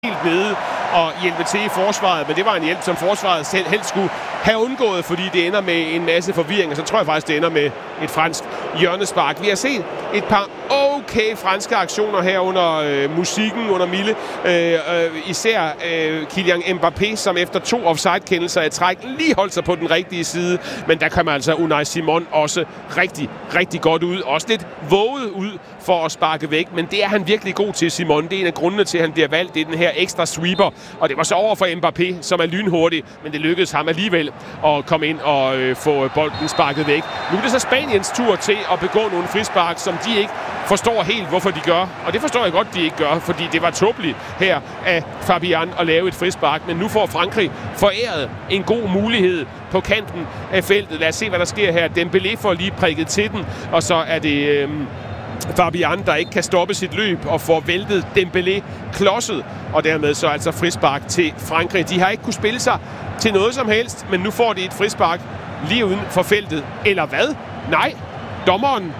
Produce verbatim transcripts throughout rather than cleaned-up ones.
helt nede og hjælpe til i forsvaret, men det var en hjælp, som forsvaret selv helst skulle have undgået, fordi det ender med en masse forvirring, og så tror jeg faktisk, det ender med et fransk hjørnespark. Vi har set et par okay franske aktioner her under øh, musikken, under Mille. Øh, øh, især øh, Kylian Mbappé, som efter to offside-kendelser i træk lige holdt sig på den rigtige side, men der kommer altså Unai Simon også rigtig, rigtig godt ud. Også lidt våget ud for at sparke væk, men det er han virkelig god til, Simon. Det er en af grundene til, at han bliver valgt. Det er den her ekstra sweeper, og det var så over for Mbappé, som er lynhurtig, men det lykkedes ham alligevel at komme ind og øh, få bolden sparket væk. Nu er det så Spaniens tur til at begå nogle frispark, som de ikke forstår helt, hvorfor de gør. Og det forstår jeg godt, de ikke gør, fordi det var tåbeligt her af Fabian at lave et frispark. Men nu får Frankrig foræret en god mulighed på kanten af feltet. Lad os se, hvad der sker her. Dembélé får lige prikket til den, og så er det øh, Fabian, der ikke kan stoppe sit løb og får væltet Dembélé klodset. Og dermed så altså frispark til Frankrig. De har ikke kunne spille sig til noget som helst, men nu får de et frispark lige uden for feltet. Eller hvad? Nej, dommeren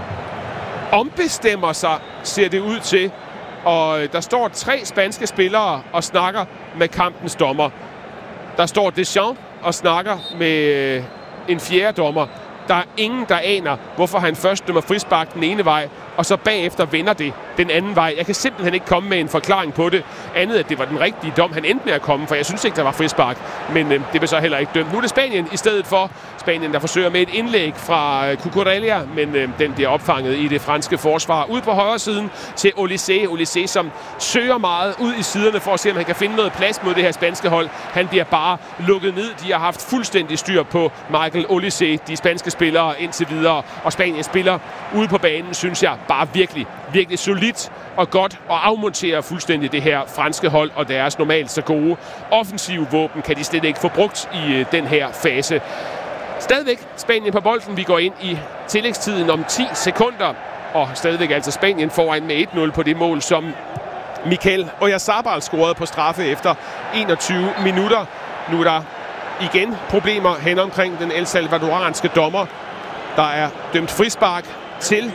ombestemmer sig, ser det ud til. Og der står tre spanske spillere og snakker med kampens dommer. Der står Deschamps og snakker med en fjerde dommer. Der er ingen, der aner, hvorfor han først dømmer frispark den ene vej, og så bagefter vender det den anden vej. Jeg kan simpelthen ikke komme med en forklaring på det, andet at det var den rigtige dom, han endte med at komme, for jeg synes ikke, der var frispark, men øh, det blev så heller ikke dømt. Nu er det Spanien i stedet for. Spanien, der forsøger med et indlæg fra øh, Cucurella, men øh, den bliver opfanget i det franske forsvar. Ud på højre siden til Olysée. Olysée, som søger meget ud i siderne for at se, om han kan finde noget plads mod det her spanske hold. Han bliver bare lukket ned. De har haft fuldstændig styr på Michael Olysée, de spanske spillere indtil videre, og Spanien spiller ude på banen, synes jeg, bare virkelig, virkelig solidt og godt, og afmonterer fuldstændig det her franske hold og deres normalt så gode offensive våben kan de slet ikke få brugt i øh, den her fase. Stadigvæk Spanien på bolden. Vi går ind i tillægstiden om ti sekunder, og stadigvæk altså Spanien foran med et nul på det mål, som Mikel Oyarzabal scorede på straffe efter enogtyve minutter. Nu er der igen problemer hen omkring den El Salvadoranske dommer. Der er dømt frispark til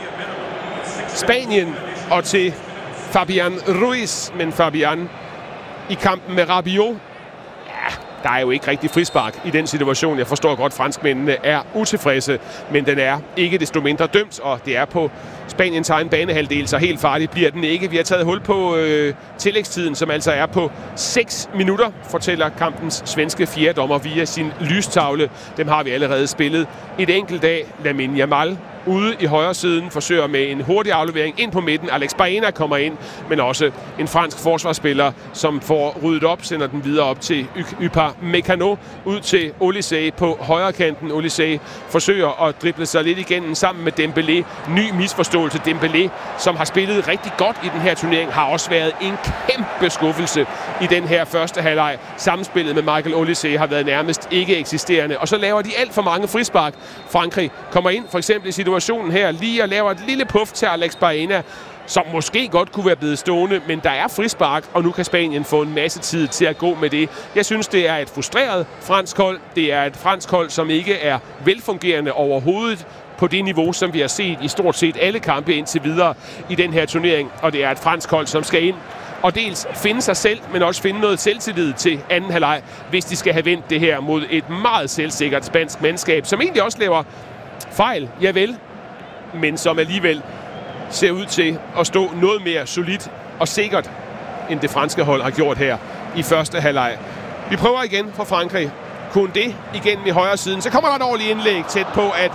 Spanien og til Fabian Ruiz, men Fabian i kampen med Rabiot, ja, der er jo ikke rigtig frispark i den situation. Jeg forstår godt, at franskmændene er utilfredse, men den er ikke desto mindre dømt, og det er på Spaniens egen banehalvdel, så helt farligt bliver den ikke. Vi har taget hul på øh, tillægstiden, som altså er på seks minutter, fortæller kampens svenske fjerdommer via sin lystavle. Dem har vi allerede spillet et enkelt dag. Lamine Yamal ude i højre siden forsøger med en hurtig aflevering ind på midten. Alex Baena kommer ind, men også en fransk forsvarsspiller, som får ryddet op, sender den videre op til Upamecano, ud til Olysée på højre kanten. Olysée forsøger at drible sig lidt igennem sammen med Dembélé. Ny misforståelse. Dembélé, som har spillet rigtig godt i den her turnering, har også været en kæmpe skuffelse i den her første halvleg. Samspillet med Michael Olysée har været nærmest ikke eksisterende, og så laver de alt for mange frispark. Frankrig kommer ind, for eksempel i situationen her, lige og laver et lille puff til Alex Baena, som måske godt kunne være blevet stående, men der er frispark, og nu kan Spanien få en masse tid til at gå med det. Jeg synes, det er et frustreret fransk hold. Det er et fransk hold, som ikke er velfungerende overhovedet på det niveau, som vi har set i stort set alle kampe indtil videre i den her turnering, og det er et fransk hold, som skal ind og dels finde sig selv, men også finde noget selvtillid til anden halvleg, hvis de skal have vendt det her mod et meget selvsikkert spansk mandskab, som egentlig også laver fejl, javel, men som alligevel ser ud til at stå noget mere solidt og sikkert, end det franske hold har gjort her i første halvleg. Vi prøver igen fra Frankrig. Koundé igen i højre siden. Så kommer der et ordentligt indlæg tæt på, at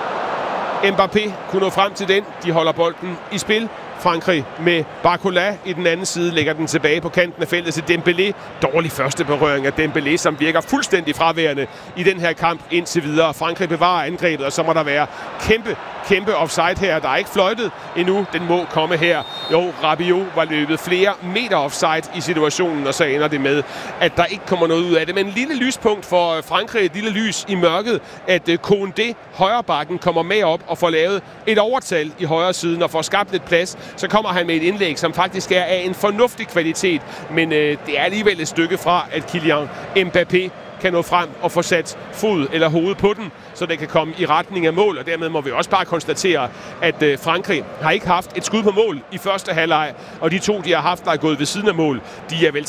Mbappé kunne nå frem til den. De holder bolden i spil. Frankrig med Barcola i den anden side lægger den tilbage på kanten af feltet til Dembélé. Dårlig første berøring af Dembélé, som virker fuldstændig fraværende i den her kamp indtil videre. Frankrig bevarer angrebet, og så må der være kæmpe, kæmpe offside her. Der er ikke fløjtet endnu. Den må komme her. Jo, Rabiot var løbet flere meter offside i situationen, og så ender det med, at der ikke kommer noget ud af det. Men en lille lyspunkt for Frankrig, et lille lys i mørket, at Koundé, højrebakken, kommer med op og får lavet et overtal i højre siden og får skabt lidt plads. Så kommer han med et indlæg, som faktisk er af en fornuftig kvalitet, men øh, det er alligevel et stykke fra, at Kylian Mbappé kan nå frem og få sat fod eller hoved på den, så det kan komme i retning af mål. Og dermed må vi også bare konstatere, at øh, Frankrig har ikke haft et skud på mål i første halvleg, og de to, de har haft, der er gået ved siden af mål, de er vel